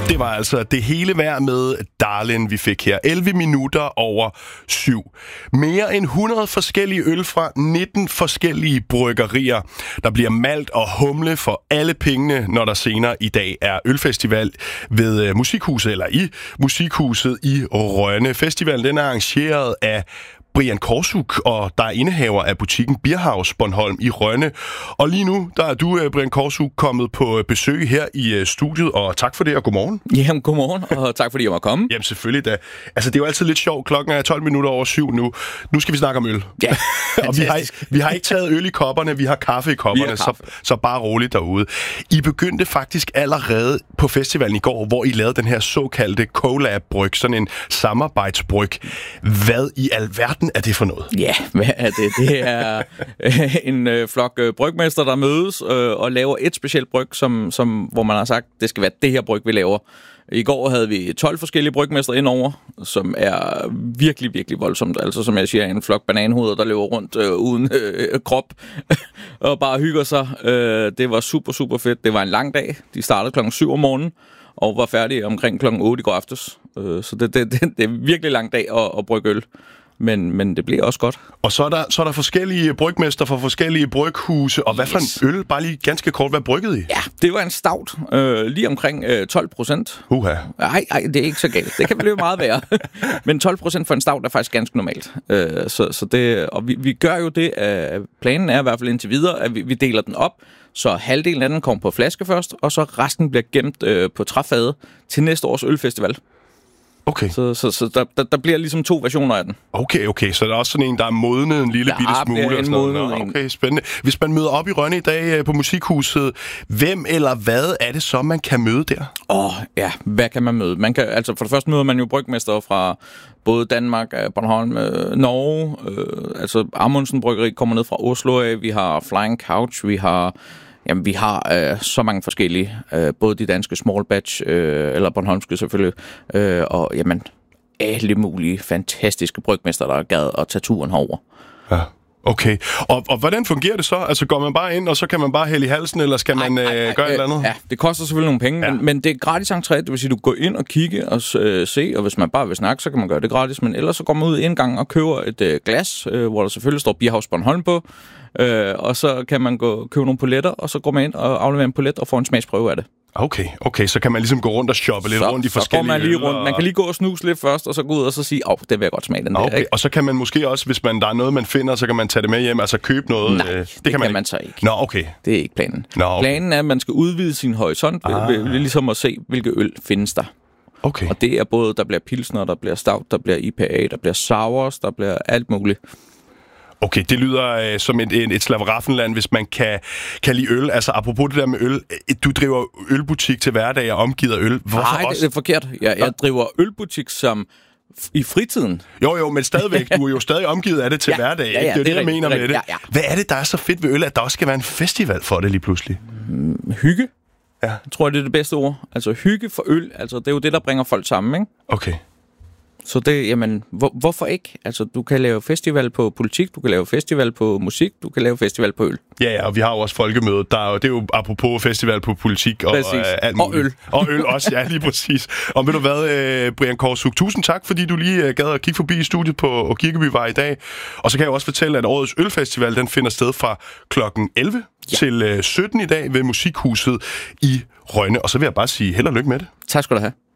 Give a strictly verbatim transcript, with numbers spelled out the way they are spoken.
Det var altså det hele værd med Darlin, vi fik her. elleve minutter over syv. Mere end hundrede forskellige øl fra nitten forskellige bryggerier. Der bliver malt og humle for alle pengene, når der senere i dag er ølfestival ved Musikhuset, eller i Musikhuset i Rønne. Festivalen den er arrangeret af Brian Korsuk, og der er indehaver af butikken Bierhaus Bornholm i Rønne. Og lige nu, der er du, Brian Korsuk, kommet på besøg her i studiet, og tak for det, og godmorgen. Jamen, godmorgen, og tak fordi jeg må komme. Jamen, selvfølgelig da. Altså, det er jo altid lidt sjovt. Klokken er tolv minutter over syv nu. Nu skal vi snakke om øl. Ja, og vi har, vi har ikke taget øl i kopperne, vi har kaffe i kopperne, kaffe. Så, så bare roligt derude. I begyndte faktisk allerede på festivalen i går, hvor I lavede den her såkaldte collab-bryg, sådan en samarbejdsbryg. Hvad i alverden er det for noget? Ja, hvad er det? Det er øh, en øh, flok øh, brygmester, der mødes øh, og laver et specielt bryg, som, som, hvor man har sagt, det skal være det her bryg, vi laver. I går havde vi tolv forskellige brygmester indover, som er virkelig, virkelig voldsomt. Altså, som jeg siger, en flok bananhoveder, der løber rundt øh, uden øh, krop og bare hygger sig. Øh, det var super, super fedt. Det var en lang dag. De startede klokken syv om morgenen og var færdige omkring klokken otte i går aftes. Øh, så det, det, det, det er en virkelig lang dag at, at brygge øl. Men, men det bliver også godt. Og så er der, så er der forskellige brygmester fra forskellige bryghuse. Og hvad for yes. en øl? Bare lige ganske kort, hvad bryggede I? Ja, det var en stout. Øh, lige omkring øh, tolv procent. Uha. Nej, nej, det er ikke så galt. Det kan blive meget værre. Men tolv procent for en stout er faktisk ganske normalt. Øh, så, så det, og vi, vi gør jo det, at planen er i hvert fald indtil videre, at vi, vi deler den op. Så halvdelen af den kommer på flaske først, og så resten bliver gemt øh, på træfade til næste års ølfestival. Okay. Så, så, så der, der, der bliver ligesom to versioner af den. Okay, okay. Så der er også sådan en, der er modnet en lille der bitte smule. Der er en modnet en. Okay, spændende. Hvis man møder op i Rønne i dag på Musikhuset, hvem eller hvad er det så, man kan møde der? Åh, oh, ja. Hvad kan man møde? Man kan, altså for det første møder man jo brygmestere fra både Danmark, Bornholm, Norge. Øh, altså Amundsen Bryggeri kommer ned fra Oslo af. Vi har Flying Couch. Vi har... Jamen, vi har øh, så mange forskellige, øh, både de danske small batch, øh, eller bornholmske selvfølgelig, øh, og jamen, alle mulige fantastiske brygmester, der er gad at tage turen herover. Ja, okay. Og, og hvordan fungerer det så? Altså, går man bare ind, og så kan man bare hælde i halsen, eller skal man ej, ej, ej, øh, gøre øh, et eller andet? Ja, det koster selvfølgelig nogle penge, ja. men, men det er gratis entré, det vil sige, du går ind og kigge og øh, se, og hvis man bare vil snakke, så kan man gøre det gratis, men ellers så går man ud en gang og køber et øh, glas, øh, hvor der selvfølgelig står Bierhaus Bornholm på, Øh, og så kan man gå købe nogle poletter, og så går man ind og afleverer en polet og får en smagsprøve af det. Okay, okay, så kan man ligesom gå rundt og shoppe lidt så, rundt i forskellige så går man lige rundt. og... Man kan lige gå og snuse lidt først, og så gå ud og så sige, åh, oh, det vil jeg godt smage, den okay. der, ikke? Og så kan man måske også, hvis man, der er noget, man finder, så kan man tage det med hjem, altså købe noget. Nej, øh, det, det kan, kan man, man så ikke. Nå, okay. Det er ikke planen. Nå, okay. Planen er, at man skal udvide sin horisont, ah. ved, ved, ved ligesom at se, hvilke øl findes der. Okay. Og det er både, der bliver pilsner, der bliver stout, der bliver I P A, der bliver sours, der bliver alt muligt. Okay, det lyder øh, som et, et, et slaveraffenland, hvis man kan, kan lide øl. Altså, apropos det der med øl. Du driver ølbutik til hverdag og omgiver øl. Hvorfor Nej, også? det er forkert. Jeg, jeg driver ølbutik som i fritiden. Jo, jo, men stadigvæk. Du er jo stadig omgivet af det til ja, hverdag. Ja, ja, det er jo det, det jeg mener rigtig, med det. Ja, ja. Hvad er det, der er så fedt ved øl, at der også skal være en festival for det lige pludselig? Mm, hygge. Ja. Jeg tror, det er det bedste ord. Altså hygge for øl. Altså, det er jo det, der bringer folk sammen, ikke? Okay. Så det, jamen, hvor, hvorfor ikke? Altså, du kan lave festival på politik, du kan lave festival på musik, du kan lave festival på øl. Ja, ja, og vi har jo også folkemødet. Der er jo, det er jo apropos festival på politik og øh, alt muligt. Og øl. Og øl også, ja, lige præcis. Og ved du hvad, øh, Brian Korsuk, tusind tak, fordi du lige øh, gad at kigge forbi i studiet på Kirkebyvej i dag. Og så kan jeg også fortælle, at årets ølfestival, den finder sted fra klokken elleve ja. til øh, sytten i dag ved Musikhuset i Rønne. Og så vil jeg bare sige held og lykke med det. Tak skal du have.